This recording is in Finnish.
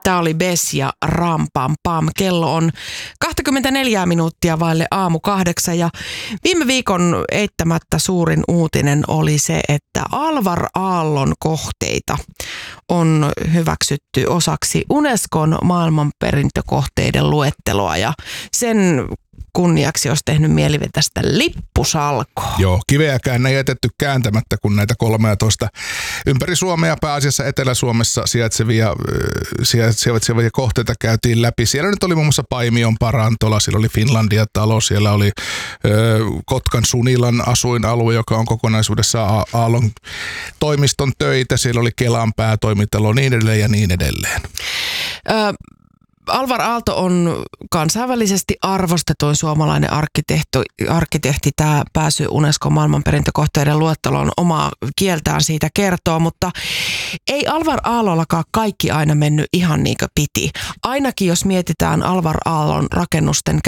Tämä oli Bes ja Ram Pam Pam. Kello on 24 minuuttia vaille aamu 8 ja viime viikon eittämättä suurin uutinen oli se, että Alvar Aallon kohteita on hyväksytty osaksi Unescon maailmanperintökohteiden luetteloa ja sen kunniaksi olisi tehnyt mieli vetästä lippusalkoa. Joo, kiveäkään ei jätetty kääntämättä, kun näitä 13 ympäri Suomea, pääasiassa Etelä-Suomessa sijaitsevia kohteita käytiin läpi. Siellä nyt oli muun muassa Paimion parantola, siellä oli Finlandia-talo, siellä oli Kotkan Sunilan asuinalue, joka on kokonaisuudessaan Aallon toimiston töitä, siellä oli Kelan päätoimitalo, niin edelleen ja niin edelleen. Alvar Aalto on kansainvälisesti arvostetuin suomalainen arkkitehti. Tämä pääsy Unescon maailmanperintökohteiden luetteloon omaa kieltään siitä kertoo, mutta ei Alvar Aallollakaan kaikki aina mennyt ihan niin kuin piti. Ainakin jos mietitään Alvar Aallon rakennusten